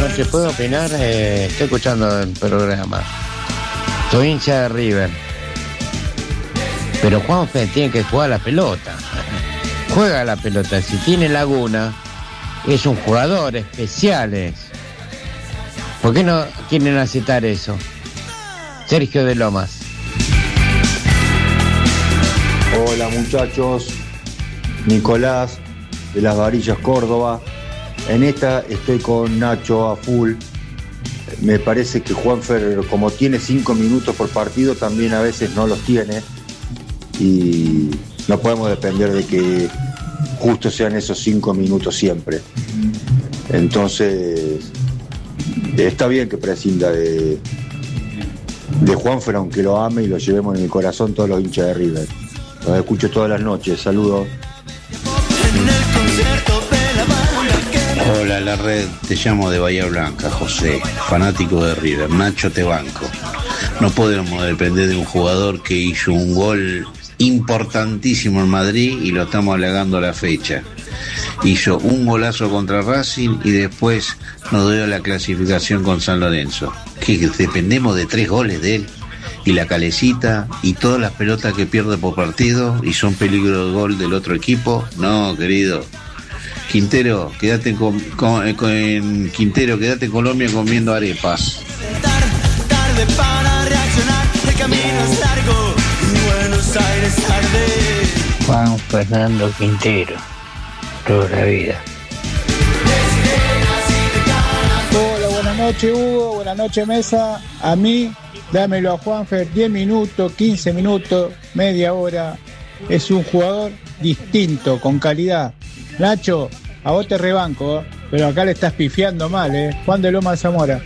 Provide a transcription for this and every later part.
noches. ¿Puedo opinar? Estoy escuchando el programa. Soy hincha de River. Pero Juanfer tiene que jugar la pelota. Juega la pelota. Si tiene laguna, es un jugador especial. ¿Por qué no quieren aceptar eso? Sergio de Lomas. Hola muchachos, Nicolás de Las Varillas, Córdoba. En esta estoy con Nacho a full. Me parece que Juanfer, como tiene 5 minutos por partido, también a veces no los tiene. Y no podemos depender de que justo sean esos 5 minutos siempre. Entonces, está bien que prescinda de Juanfer, aunque lo ame y lo llevemos en el corazón todos los hinchas de River. Los escucho todas las noches, saludos. Hola, la red, te llamo de Bahía Blanca, José, fanático de River. Nacho, te banco. No podemos depender de un jugador que hizo un gol importantísimo en Madrid y lo estamos alargando a la fecha. Hizo un golazo contra Racing y después nos dio la clasificación con San Lorenzo. ¿Que dependemos de 3 goles de él? Y la calecita y todas las pelotas que pierde por partido y son peligro de gol del otro equipo. No, querido. Quintero, quédate Quintero, quédate en Colombia comiendo arepas. Tarde para reaccionar, el camino es largo, Buenos Aires tarde. Juan Fernando Quintero, toda la vida. Hola, buenas noches Hugo, buenas noches Mesa. A mí, dámelo a Juanfer 10 minutos, 15 minutos, media hora. Es un jugador distinto, con calidad. Nacho, a vos te rebanco, pero acá le estás pifiando mal, Juan de Loma de Zamora.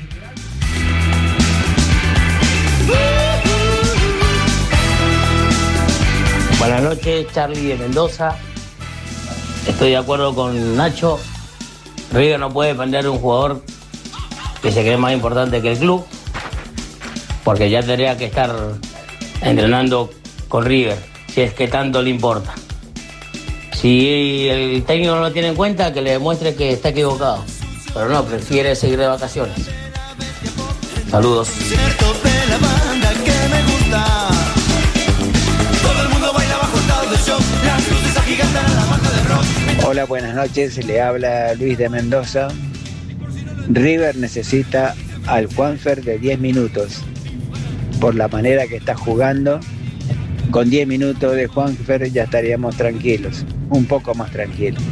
Buenas noches, Charlie de Mendoza. Estoy de acuerdo con Nacho. River no puede depender de un jugador que se cree más importante que el club, porque ya tendría que estar entrenando con River, si es que tanto le importa. Si el técnico no lo tiene en cuenta, que le demuestre que está equivocado. Pero no, prefiere seguir de vacaciones. Saludos. Hola, buenas noches. Le habla Luis de Mendoza. River necesita al Juanfer de 10 minutos. Por la manera que está jugando, con 10 minutos de Juanfer ya estaríamos tranquilos. Un poco más tranquilos.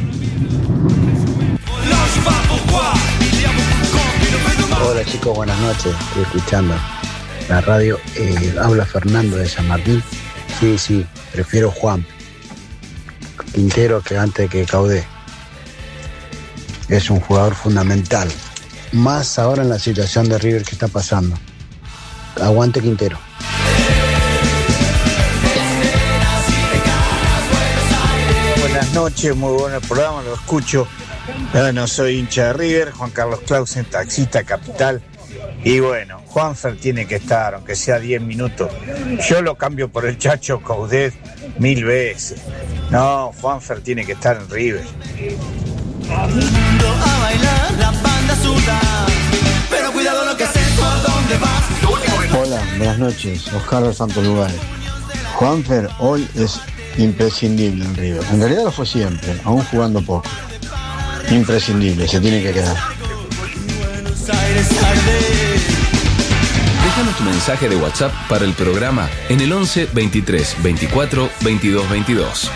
Hola chicos, buenas noches. Estoy escuchando la radio. Habla Fernando de San Martín. Sí, prefiero Juan Quintero que antes que Caudé. Es un jugador fundamental. Más ahora en la situación de River que está pasando. Aguante Quintero. Buenas noches, muy bueno el programa, lo escucho. No soy hincha de River, Juan Carlos Clausen, taxista, capital. Y bueno, Juanfer tiene que estar, aunque sea 10 minutos. Yo lo cambio por el Chacho Coudet 1000 veces. No, Juanfer tiene que estar en River. Hola, buenas noches, Oscar de Santos Lugares. Juanfer hoy es imprescindible en River. En realidad lo fue siempre, aún jugando poco. Imprescindible, se tiene que quedar. Déjanos tu mensaje de WhatsApp para el programa en el 11 23 24 22 22.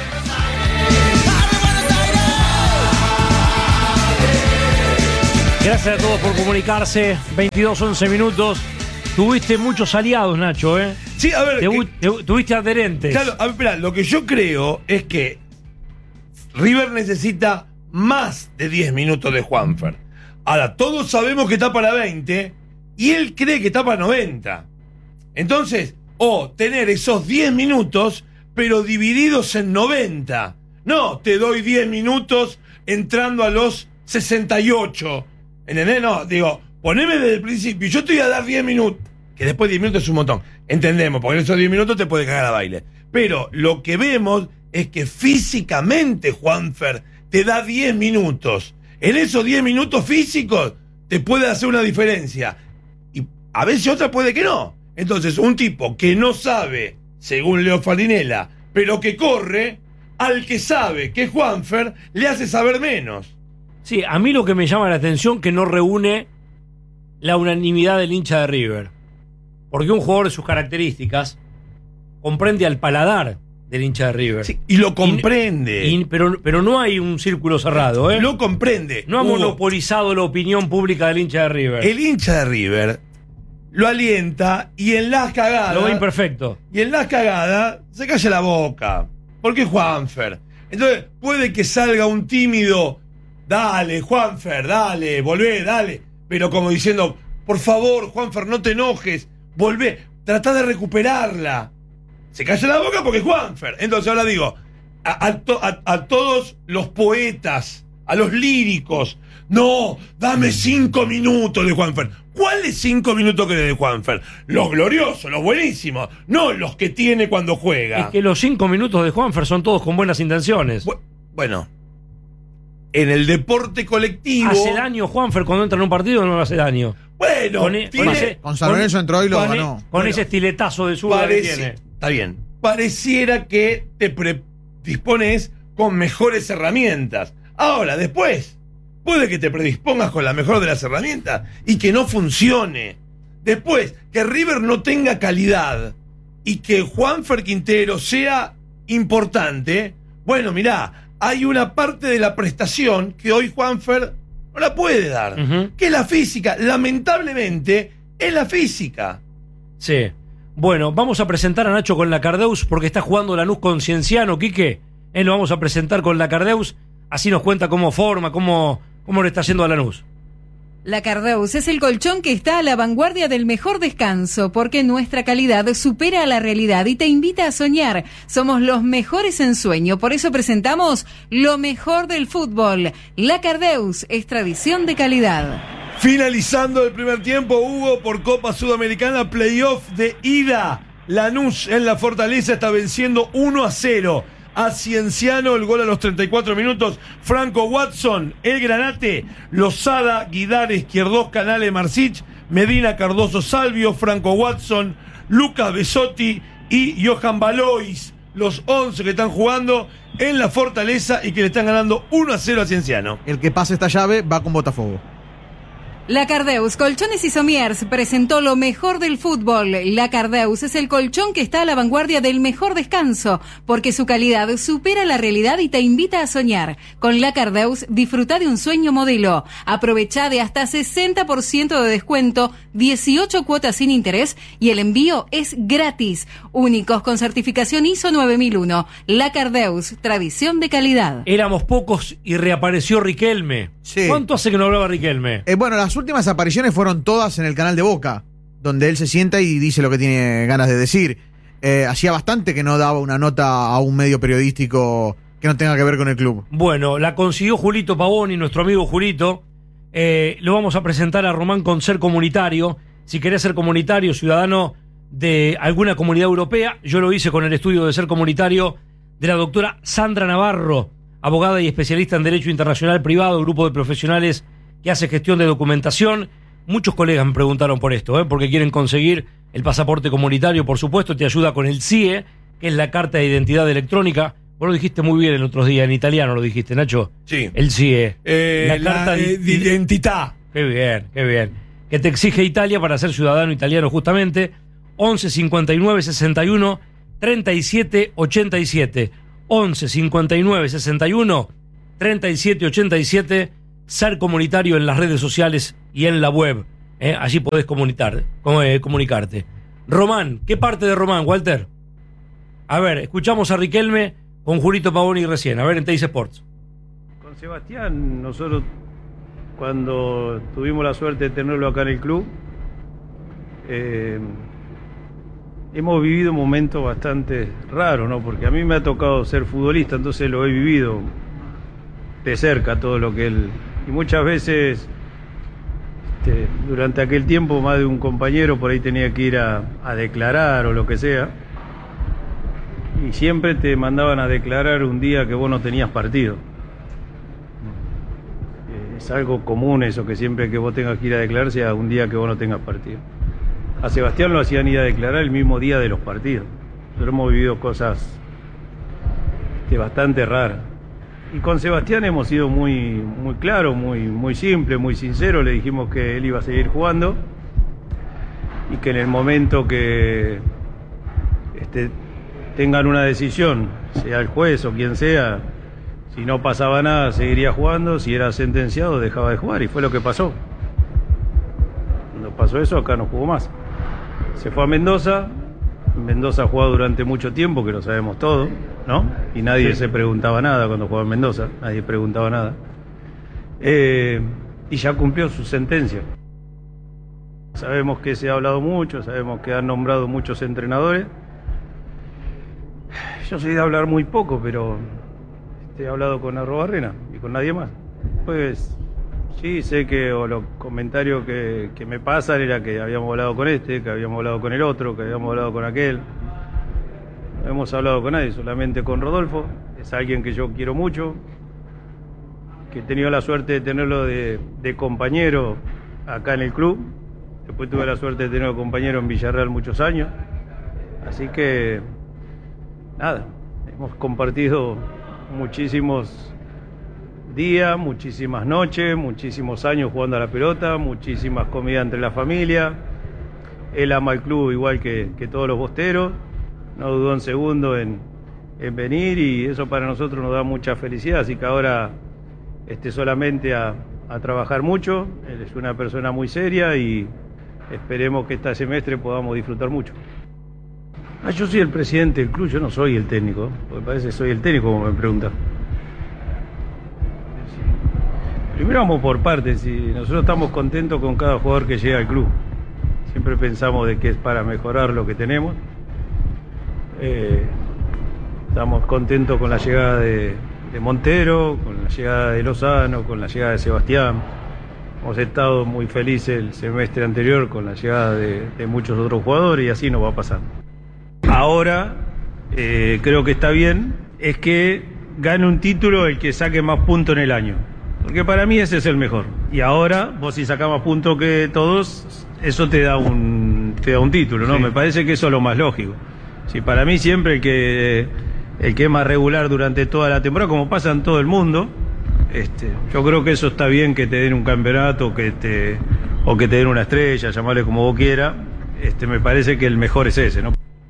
Gracias a todos por comunicarse. 22-11 minutos. Tuviste muchos aliados, Nacho, ¿eh? Sí, a ver. Tuviste adherentes. Claro, a ver, espera, lo que yo creo es que River necesita más de 10 minutos de Juanfer. Ahora, todos sabemos que está para 20 y él cree que está para 90. Entonces, tener esos 10 minutos, pero divididos en 90. No, te doy 10 minutos entrando a los 68. ¿Entendés? No, digo, poneme desde el principio. Yo te voy a dar 10 minutos. Que después 10 minutos es un montón. Entendemos, porque en esos 10 minutos te puede cagar a baile. Pero lo que vemos es que físicamente Juanfer te da 10 minutos. En esos 10 minutos físicos te puede hacer una diferencia. Y a veces otra puede que no. Entonces, un tipo que no sabe, según Leo Farinella, pero que corre, al que sabe que es Juanfer, le hace saber menos. Sí, a mí lo que me llama la atención que no reúne la unanimidad del hincha de River. Porque un jugador de sus características comprende al paladar del hincha de River. Sí, y lo comprende. Pero no hay un círculo cerrado, ¿eh? Lo comprende. No ha monopolizado la opinión pública del hincha de River. El hincha de River lo alienta y en las cagadas... Lo ve imperfecto. Y en las cagadas se calla la boca. Porque es Juanfer. Entonces puede que salga un tímido, dale, Juanfer, dale, volvé, dale. Pero como diciendo, por favor, Juanfer, no te enojes, volvé, tratá de recuperarla. Se calla la boca porque es Juanfer. Entonces ahora digo, a todos los poetas, a los líricos, no, dame 5 minutos de Juanfer. ¿Cuáles 5 minutos querés de Juanfer? Los gloriosos, los buenísimos, no los que tiene cuando juega. Es que los 5 minutos de Juanfer son todos con buenas intenciones. Bueno, en el deporte colectivo... ¿Hace daño Juanfer cuando entra en un partido o no hace daño? Bueno, con San Lorenzo entró y lo ganó. Con ese estiletazo de zurda que tiene. Está bien. Pareciera que te predispones con mejores herramientas. Ahora, después, puede que te predispongas con la mejor de las herramientas y que no funcione. Después, que River no tenga calidad y que Juanfer Quintero sea importante. Bueno, mirá, hay una parte de la prestación que hoy Juanfer no la puede dar, que es la física. Lamentablemente, es la física. Sí. Bueno, vamos a presentar a Nacho con la Cardeus porque está jugando Lanús con Cienciano, Quique. Lo vamos a presentar con la Cardeus. Así nos cuenta cómo forma, cómo le está yendo a Lanús. La Cardeus es el colchón que está a la vanguardia del mejor descanso, porque nuestra calidad supera a la realidad y te invita a soñar. Somos los mejores en sueño, por eso presentamos lo mejor del fútbol. La Cardeus es tradición de calidad. Finalizando el primer tiempo, Hugo, por Copa Sudamericana, playoff de ida. Lanús en la Fortaleza está venciendo 1-0 a Cienciano, el gol a los 34 minutos. Franco Watson, el Granate, Lozada, Guidare, Izquierdos, Canale, Marcich, Medina, Cardoso, Salvio, Franco Watson, Lucas Besotti y Johan Valois. Los 11 que están jugando en la Fortaleza y que le están ganando 1-0 a Cienciano. El que pase esta llave va con Botafogo. La Cardeus Colchones y Somiers presentó lo mejor del fútbol. La Cardeus es el colchón que está a la vanguardia del mejor descanso, porque su calidad supera la realidad y te invita a soñar. Con La Cardeus disfruta de un sueño modelo. Aprovecha de hasta 60% de descuento, 18 cuotas sin interés y el envío es gratis. Únicos con certificación ISO 9001. La Cardeus, tradición de calidad. Éramos pocos y reapareció Riquelme. Sí. ¿Cuánto hace que no hablaba Riquelme? Bueno, las últimas apariciones fueron todas en el canal de Boca, donde él se sienta y dice lo que tiene ganas de decir. Hacía bastante que no daba una nota a un medio periodístico que no tenga que ver con el club. Bueno, la consiguió Julito Pavoni, nuestro amigo Julito. Lo vamos a presentar a Román con Ser Comunitario. Si querés ser comunitario, ciudadano de alguna comunidad europea, yo lo hice con el estudio de Ser Comunitario de la doctora Sandra Navarro, abogada y especialista en Derecho Internacional Privado, grupo de profesionales que hace gestión de documentación. Muchos colegas me preguntaron por esto, porque quieren conseguir el pasaporte comunitario, por supuesto, te ayuda con el CIE, que es la carta de identidad electrónica. Vos lo dijiste muy bien el otro día, en italiano lo dijiste, Nacho. Sí. El CIE. La carta de identidad. Qué bien, qué bien. Que te exige Italia para ser ciudadano italiano, justamente. 11 59 61 37 87. 11 59 61 37 87. Ser Comunitario en las redes sociales y en la web. Allí podés comunicarte. Román, ¿qué parte de Román, Walter? A ver, escuchamos a Riquelme con Julito Pavoni recién. A ver, en Teis Sports. Con Sebastián, nosotros cuando tuvimos la suerte de tenerlo acá en el club, hemos vivido momentos bastante raros, ¿no? Porque a mí me ha tocado ser futbolista, entonces lo he vivido de cerca todo lo que él... Y muchas veces, durante aquel tiempo, más de un compañero por ahí tenía que ir a declarar o lo que sea. Y siempre te mandaban a declarar un día que vos no tenías partido. Es algo común eso, que siempre que vos tengas que ir a declarar sea un día que vos no tengas partido. A Sebastián lo hacían ir a declarar el mismo día de los partidos. Nosotros hemos vivido cosas bastante raras. Y con Sebastián hemos sido muy claros, muy simple, muy sincero. Le dijimos que él iba a seguir jugando y que en el momento que tengan una decisión, sea el juez o quien sea, si no pasaba nada seguiría jugando, si era sentenciado dejaba de jugar, y fue lo que pasó. Cuando pasó eso, acá no jugó más. Se fue a Mendoza. Mendoza ha jugado durante mucho tiempo, que lo sabemos todo, ¿no? Y nadie se preguntaba nada cuando jugaba en Mendoza, nadie preguntaba nada. Y ya cumplió su sentencia. Sabemos que se ha hablado mucho, sabemos que han nombrado muchos entrenadores. Yo soy de hablar muy poco, pero he hablado con Arrobarrena y con nadie más. Pues sí, sé que los comentarios que me pasan era que habíamos hablado con que habíamos hablado con el otro, que habíamos hablado con aquel. No hemos hablado con nadie, solamente con Rodolfo. Es alguien que yo quiero mucho, que he tenido la suerte de tenerlo de compañero acá en el club. Después tuve la suerte de tenerlo compañero en Villarreal muchos años. Así que, nada, hemos compartido muchísimos días, muchísimas noches, muchísimos años jugando a la pelota, muchísimas comidas entre la familia. Él ama el club igual que todos los bosteros, no dudó un segundo en venir, y eso para nosotros nos da mucha felicidad. Así que ahora solamente a trabajar mucho. Él es una persona muy seria y esperemos que este semestre podamos disfrutar mucho. Yo soy el presidente del club, yo no soy el técnico, porque parece que soy el técnico como me preguntan. Primero vamos por partes, y nosotros estamos contentos con cada jugador que llega al club. Siempre pensamos de que es para mejorar lo que tenemos. Estamos contentos con la llegada de Montero, con la llegada de Lozano, con la llegada de Sebastián. Hemos estado muy felices el semestre anterior con la llegada de muchos otros jugadores, y así nos va a pasar. Ahora, creo que está bien, es que gane un título el que saque más puntos en el año. Porque para mí ese es el mejor. Y ahora, vos si sacás más puntos que todos, eso te da un título, ¿no? Sí. Me parece que eso es lo más lógico. Sí, para mí siempre el que es más regular durante toda la temporada, como pasa en todo el mundo, yo creo que eso está bien, que te den un campeonato, o que te den una estrella, llamarle como vos quieras. Me parece que el mejor es ese, ¿no?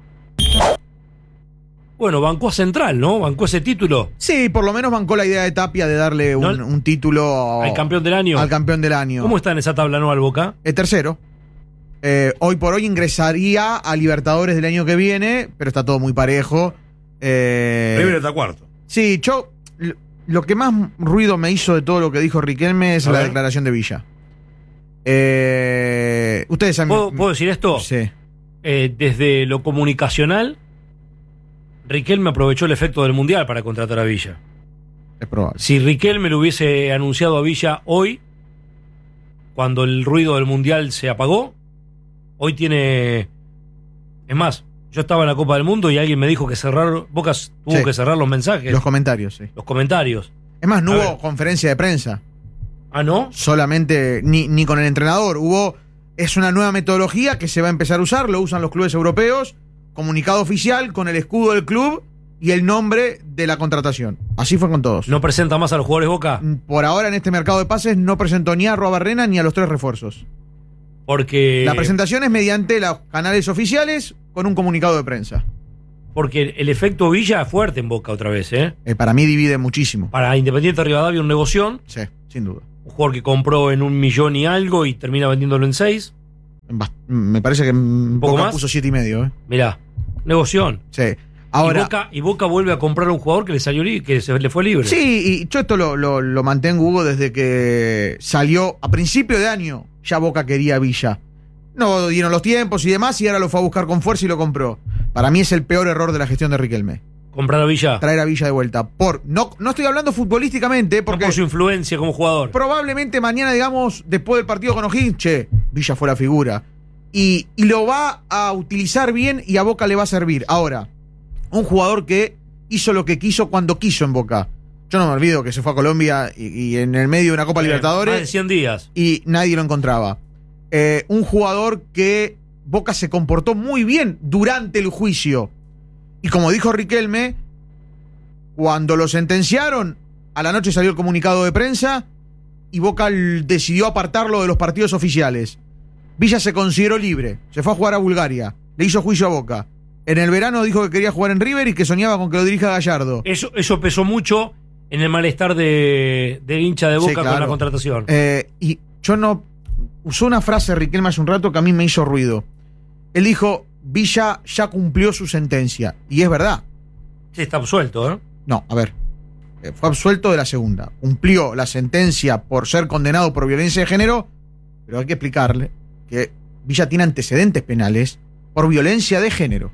Bueno, bancó a Central, ¿no? Bancó ese título. Sí, por lo menos bancó la idea de Tapia de darle un título al campeón del año. Al campeón del año. ¿Cómo está en esa tabla, no, al Boca? El tercero. Hoy por hoy ingresaría a Libertadores del año que viene, pero está todo muy parejo. Primero está cuarto. Sí, lo que más ruido me hizo de todo lo que dijo Riquelme es la declaración de Villa. Ustedes saben. ¿Puedo decir esto? Sí. Desde lo comunicacional, Riquelme aprovechó el efecto del Mundial para contratar a Villa. Es probable. Si Riquelme le hubiese anunciado a Villa hoy, cuando el ruido del Mundial se apagó, hoy tiene... Es más, yo estaba en la Copa del Mundo y alguien me dijo que Boca tuvo que cerrar los mensajes. Los comentarios, sí. Los comentarios. Es más, no hubo conferencia de prensa. ¿Ah, no? Solamente, ni con el entrenador. Es una nueva metodología que se va a empezar a usar, lo usan los clubes europeos. Comunicado oficial con el escudo del club y el nombre de la contratación. Así fue con todos. ¿No presenta más a los jugadores Boca? Por ahora, en este mercado de pases, no presentó ni a Arrobarrena ni a los 3 refuerzos. Porque... La presentación es mediante los canales oficiales con un comunicado de prensa. Porque el efecto Villa es fuerte en Boca otra vez, ¿eh? Para mí divide muchísimo. Para Independiente Rivadavia un negocio. Sí, sin duda. Un jugador que compró en 1 millón y algo y termina vendiéndolo en 6. Me parece que Boca puso 7,5. Mirá, negoción. Sí. Ahora, y Boca vuelve a comprar a un jugador que le fue libre. Sí, y yo esto lo mantengo, Hugo, desde que salió a principio de año. Ya Boca quería a Villa. No dieron los tiempos y demás, y ahora lo fue a buscar con fuerza y lo compró. Para mí es el peor error de la gestión de Riquelme. ¿Comprar a Villa? Traer a Villa de vuelta. No estoy hablando futbolísticamente, porque... No por su influencia como jugador. Probablemente mañana, digamos, después del partido con O'Higgins, Villa fue la figura. Y lo va a utilizar bien y a Boca le va a servir. Ahora, un jugador que hizo lo que quiso cuando quiso en Boca. Yo no me olvido que se fue a Colombia y en el medio de una Copa Libertadores. Más de 100 días. Y nadie lo encontraba. Un jugador que Boca se comportó muy bien durante el juicio. Y como dijo Riquelme, cuando lo sentenciaron, a la noche salió el comunicado de prensa y Boca decidió apartarlo de los partidos oficiales. Villa se consideró libre, se fue a jugar a Bulgaria, le hizo juicio a Boca. En el verano dijo que quería jugar en River y que soñaba con que lo dirija Gallardo. Eso pesó mucho en el malestar del hincha de Boca, sí, claro, con la contratación. Y yo no... Usó una frase Riquelme hace un rato que a mí me hizo ruido. Él dijo, Villa ya cumplió su sentencia. Y es verdad. Sí, está absuelto, ¿eh? No, a ver. Fue absuelto de la segunda. Cumplió la sentencia por ser condenado por violencia de género, pero hay que explicarle que Villa tiene antecedentes penales por violencia de género.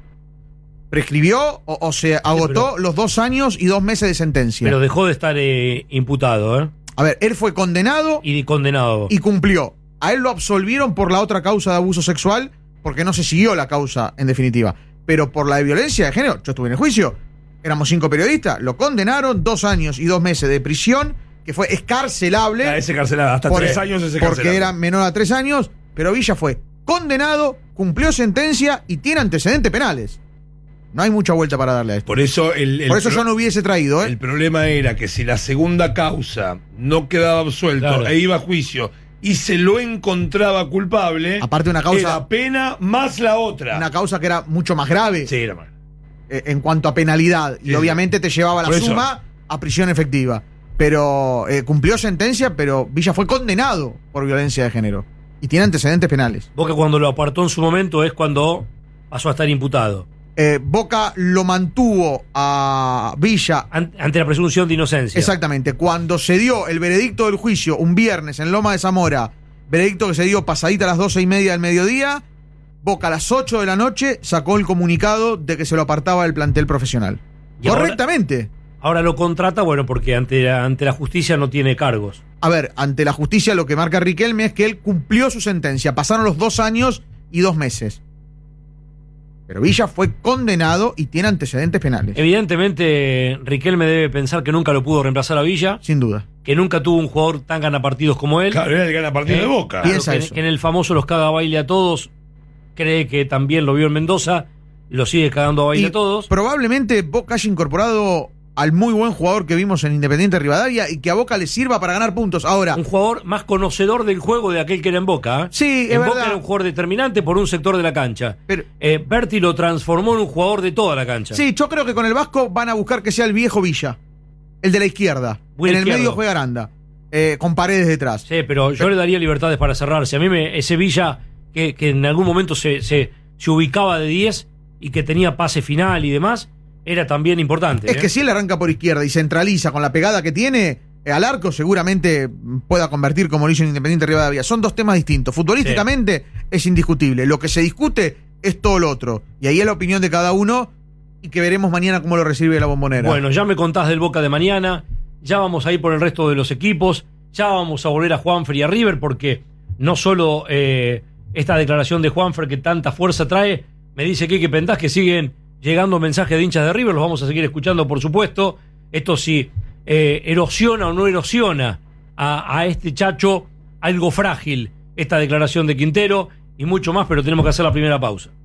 Prescribió o se agotó los 2 años y 2 meses de sentencia. Pero dejó de estar imputado, ¿eh? A ver, él fue condenado y cumplió. A él lo absolvieron por la otra causa de abuso sexual porque no se siguió la causa en definitiva. Pero por la de violencia de género, yo estuve en el juicio, éramos 5 periodistas, lo condenaron 2 años y 2 meses de prisión, que fue escarcelable. Ese carcelado, hasta 3 años ese carcelado. Porque era menor a 3 años, pero Villa fue condenado, cumplió sentencia y tiene antecedentes penales. No hay mucha vuelta para darle a esto. Por eso yo no hubiese traído. El problema era que si la segunda causa no quedaba absuelto, claro, e iba a juicio y se lo encontraba culpable, aparte una causa, era pena más la otra. Una causa que era mucho más grave. Sí, era más. En cuanto a penalidad. Sí, y obviamente te llevaba la suma a prisión efectiva. Pero cumplió sentencia, pero Villa fue condenado por violencia de género. Y tiene antecedentes penales. Boca cuando lo apartó en su momento es cuando pasó a estar imputado. Boca lo mantuvo a Villa ante la presunción de inocencia. Exactamente. Cuando se dio el veredicto del juicio un viernes en Loma de Zamora, veredicto que se dio pasadita a las 12:30 del mediodía, Boca a las 8 de la noche sacó el comunicado de que se lo apartaba del plantel profesional. Y correctamente. Ahora lo contrata, bueno, porque ante la justicia no tiene cargos. A ver, ante la justicia lo que marca Riquelme es que él cumplió su sentencia. Pasaron los 2 años y 2 meses. Pero Villa fue condenado y tiene antecedentes penales. Evidentemente, Riquelme debe pensar que nunca lo pudo reemplazar a Villa. Sin duda. Que nunca tuvo un jugador tan ganapartidos como él. Claro, era el ganapartidos de Boca. Piensa eso. Que en el famoso los caga a baile a todos. Cree que también lo vio en Mendoza. Lo sigue cagando a baile a todos. Probablemente Boca haya incorporado al muy buen jugador que vimos en Independiente Rivadavia y que a Boca le sirva para ganar puntos. Ahora, un jugador más conocedor del juego de aquel que era en Boca. Sí, es en verdad. Boca era un jugador determinante por un sector de la cancha. Pero Berti lo transformó en un jugador de toda la cancha. Sí, yo creo que con el Vasco van a buscar que sea el viejo Villa, el de la izquierda. En el medio juega Aranda, con Paredes detrás. Sí, pero yo le daría libertades para cerrarse. A mí ese Villa que en algún momento se ubicaba de 10 y que tenía pase final y demás, era también importante. Es que si él arranca por izquierda y centraliza con la pegada que tiene al arco, seguramente pueda convertir como lo hizo en Independiente Rivadavia. Son 2 temas distintos. Futbolísticamente es indiscutible. Lo que se discute es todo lo otro. Y ahí es la opinión de cada uno y que veremos mañana cómo lo recibe la Bombonera. Bueno, ya me contás del Boca de mañana. Ya vamos a ir por el resto de los equipos. Ya vamos a volver a Juanfer y a River porque no solo esta declaración de Juanfer que tanta fuerza trae, me dice Quique Pentás que siguen llegando mensajes de hinchas de River, los vamos a seguir escuchando, por supuesto. Esto sí erosiona o no erosiona a este Chacho algo frágil, esta declaración de Quintero y mucho más, pero tenemos que hacer la primera pausa.